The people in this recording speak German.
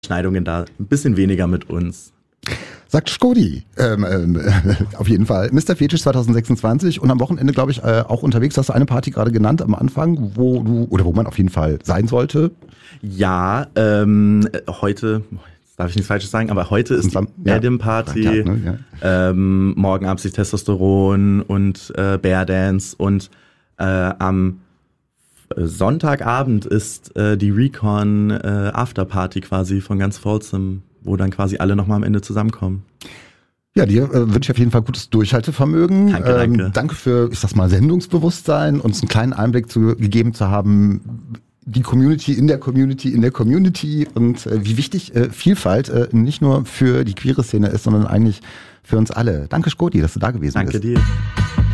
Überschneidungen da, ein bisschen weniger mit uns. Sagt Skodi. Auf jeden Fall. Mr. Fetisch 2026 und am Wochenende, glaube ich, auch unterwegs. Hast du eine Party gerade genannt am Anfang, wo man auf jeden Fall sein sollte? Ja, heute, jetzt darf ich nichts Falsches sagen, aber heute ist die Adam Party. Ne? Ja. Morgen Abend ist Testosteron und Bear Dance und am Sonntagabend ist die Recon Afterparty quasi von ganz Folsom, wo dann quasi alle nochmal am Ende zusammenkommen. Ja, dir wünsche ich auf jeden Fall gutes Durchhaltevermögen. Danke. Danke für, ich sag mal, Sendungsbewusstsein, uns einen kleinen Einblick gegeben zu haben, die Community in der Community und wie wichtig Vielfalt nicht nur für die queere Szene ist, sondern eigentlich für uns alle. Danke, Skodi, dass du da gewesen bist. Danke dir.